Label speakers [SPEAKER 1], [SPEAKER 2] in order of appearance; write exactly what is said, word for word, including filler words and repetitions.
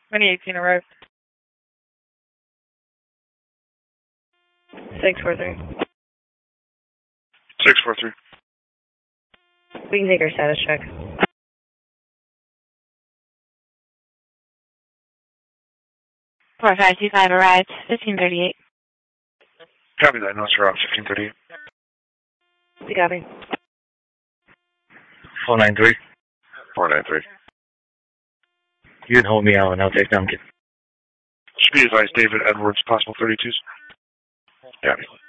[SPEAKER 1] twenty eighteen arrived. six four three.
[SPEAKER 2] six four three.
[SPEAKER 1] We can take our status check.
[SPEAKER 3] four five two five arrived, fifteen thirty-eight.
[SPEAKER 2] Copy that. Notes are out, fifteen thirty-eight.
[SPEAKER 1] We copy.
[SPEAKER 4] four nine three.
[SPEAKER 2] four nine three.
[SPEAKER 4] You can hold me out and I'll take Duncan.
[SPEAKER 2] Should be advised, David Edwards, possible thirty-twos. Copy.